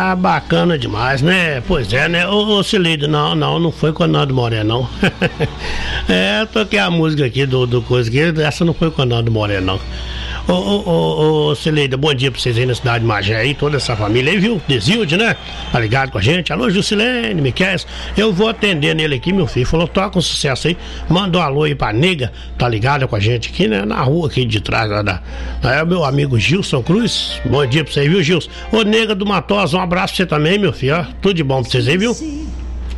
Ah, bacana demais, né? Pois é, né? Ô Cileide, não foi com o Naldo Moreno, não. Toquei a música aqui do coisa aqui, essa não foi com o Naldo Moreno, não. Ô Cileide, bom dia pra vocês aí na cidade de Magé aí, toda essa família aí, viu? Desilde, né? Tá ligado com a gente? Alô, Juscelene, Miquel, eu vou atender nele aqui, meu filho. Falou, toca um sucesso aí, manda um alô aí pra nega, tá ligada com a gente aqui, né? Na rua aqui de trás, lá é o meu amigo Gilson Cruz. Bom dia pra você, viu, Gilson? Ô, nega do Matosa, um abraço pra você também, meu filho, ó. Tudo de bom pra vocês aí, viu?